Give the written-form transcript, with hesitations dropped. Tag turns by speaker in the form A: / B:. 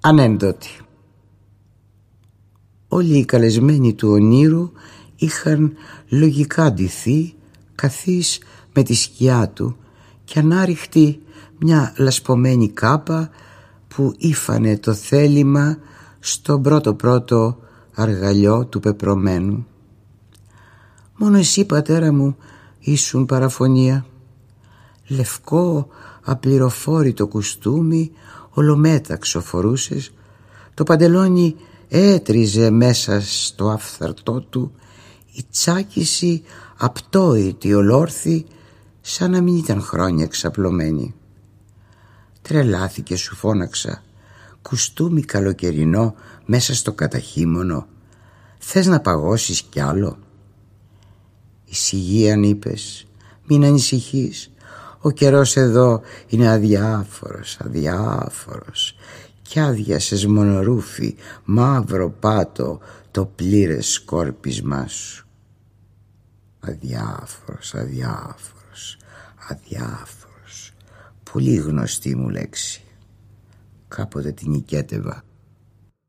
A: ανένδοτη. Όλοι οι καλεσμένοι του ονείρου είχαν λογικά ντυθεί καθής με τη σκιά του και ανάρριχτη μια λασπωμένη κάπα που ήφανε το θέλημα στον πρώτο αργαλιό του πεπρωμένου. Μόνο εσύ, πατέρα μου, ήσουν παραφωνία. Λευκό απληροφόρητο κουστούμι ολομέταξο φορούσες, το παντελόνι έτριζε μέσα στο αφθαρτό του, η τσάκιση απτόητη ολόρθη, σαν να μην ήταν χρόνια εξαπλωμένη. Τρελάθηκε, σου φώναξα, κουστούμι καλοκαιρινό μέσα στο καταχύμωνο, θες να παγώσεις κι άλλο? Ησυχίαν, είπες, μην ανησυχείς, ο καιρός εδώ είναι αδιάφορος κι άδειασες μονορούφι, μαύρο πάτο το πλήρες σκόρπισμά σου. Αδιάφορος, πολύ γνωστή μου λέξη. Κάποτε την οικέτευα.